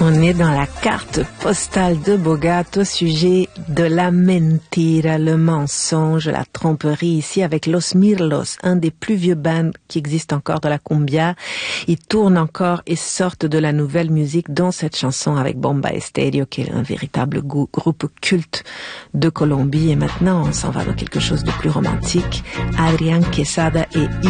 On est dans la carte postale de Bogart au sujet de la mentira, le mensonge, la tromperie, ici avec Los Mirlos, un des plus vieux bands qui existent encore de la cumbia. Ils tournent encore et sortent de la nouvelle musique, dont cette chanson avec Bomba Estéreo, qui est un véritable groupe culte de Colombie. Et maintenant, on s'en va dans quelque chose de plus romantique. Adrián Quesada et